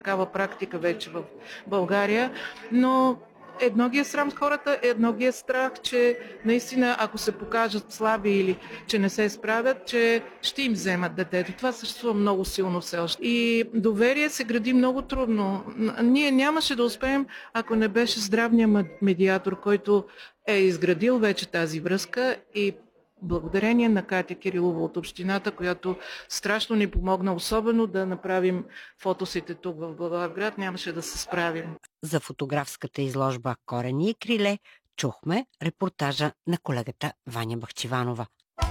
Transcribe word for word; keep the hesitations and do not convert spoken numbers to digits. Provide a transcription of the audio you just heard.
такава практика вече в България, но едно ги е срам с хората, едно ги е страх, че наистина ако се покажат слаби или че не се справят, че ще им вземат детето. Това съществува много силно все още. И доверие се гради много трудно. Ние нямаше да успеем, ако не беше здравният медиатор, който е изградил вече тази връзка и благодарение на Катя Кирилова от общината, която страшно ни помогна, особено да направим фотосите тук в Благоевград, нямаше да се справим. За фотографската изложба "Корени и криле" чухме репортажа на колегата Ваня Бахчиванова.